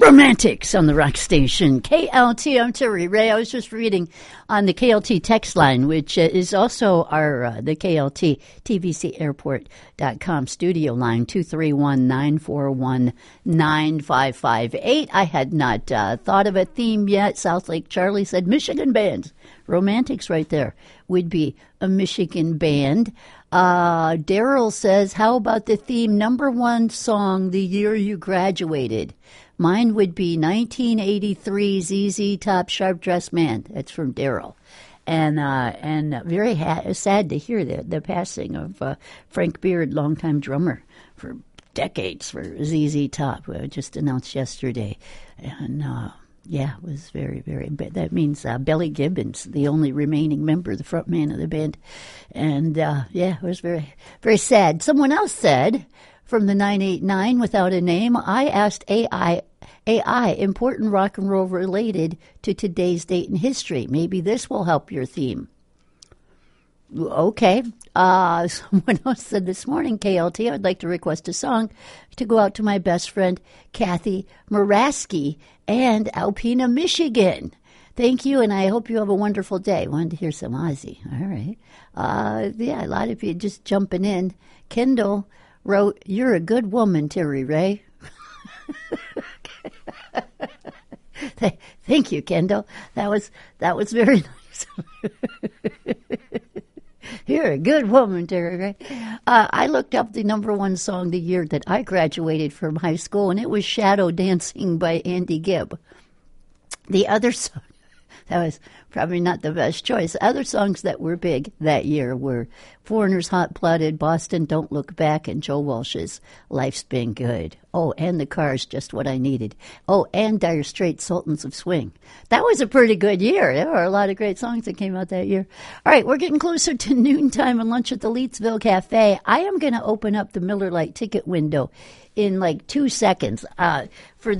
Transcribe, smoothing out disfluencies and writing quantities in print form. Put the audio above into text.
Romantics on the rock station, KLT. I'm Terry Ray. I was just reading on the KLT text line, which is also our the KLT TVCAirport.com studio line, 231-941-9558. I had not thought of a theme yet. South Lake Charlie said Michigan bands. Romantics right there would be a Michigan band. Daryl says, how about the theme number one song the year you graduated? Mine would be 1983 ZZ Top Sharp Dressed Man. That's from Daryl. And very sad to hear the passing of Frank Beard, longtime drummer for decades for ZZ Top, just announced yesterday. And yeah, it was very, very bad. That means Billy Gibbons, the only remaining member, the front man of the band. And yeah, it was very, very sad. Someone else said, from the 989 without a name, I asked AI, important rock and roll related to today's date in history. Maybe this will help your theme. Okay. Someone else said this morning, KLT, I'd like to request a song to go out to my best friend, Kathy Muraski, and Alpena, Michigan. Thank you, and I hope you have a wonderful day. Wanted to hear some Ozzy. All right. Yeah, a lot of you just jumping in. Kendall wrote, you're a good woman, Terry Ray. Thank you, Kendall. That was very nice. You're a good woman, Terry Ray. I looked up the number one song the year that I graduated from high school, and it was Shadow Dancing by Andy Gibb. The other song, that was probably not the best choice. Other songs that were big that year were Foreigner's Hot Blooded, Boston Don't Look Back, and Joe Walsh's Life's Been Good. Oh, and The Cars, Just What I Needed. Oh, and Dire Straits, Sultans of Swing. That was a pretty good year. There were a lot of great songs that came out that year. All right, we're getting closer to noontime and lunch at the Leetsville Cafe. I am going to open up the Miller Lite ticket window in like 2 seconds. For